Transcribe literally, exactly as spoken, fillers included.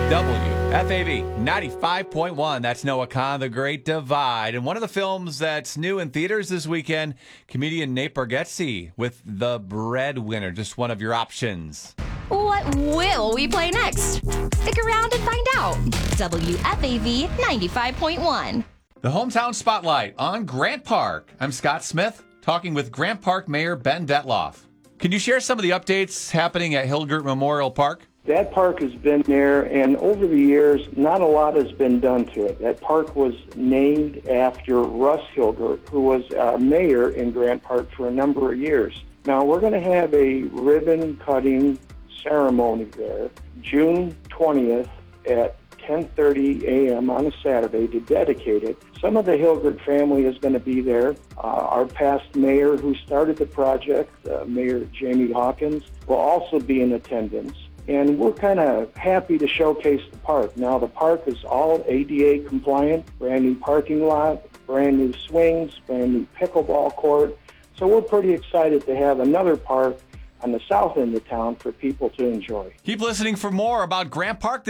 W F A V ninety-five point one. That's Noah Kahn, The Great Divide. And one of the films that's new in theaters this weekend, comedian Nate Bargatze with The Breadwinner. Just one of your options. What will we play next? Stick around and find out. W F A V ninety-five point one. The Hometown Spotlight on Grant Park. I'm Scott Smith, talking with Grant Park Mayor Ben Detloff. Can you share some of the updates happening at Hilgert Memorial Park? That park has been there, and over the years, not a lot has been done to it. That park was named after Russ Hilgert, who was uh, mayor in Grant Park for a number of years. Now, we're going to have a ribbon-cutting ceremony there, June twentieth at ten thirty a.m. on a Saturday to dedicate it. Some of the Hilgert family is going to be there. Uh, our past mayor who started the project, uh, Mayor Jamie Hawkins, will also be in attendance. And we're kind of happy to showcase the park. Now, the park is all A D A compliant, brand new parking lot, brand new swings, brand new pickleball court. So we're pretty excited to have another park on the south end of town for people to enjoy. Keep listening for more about Grant Park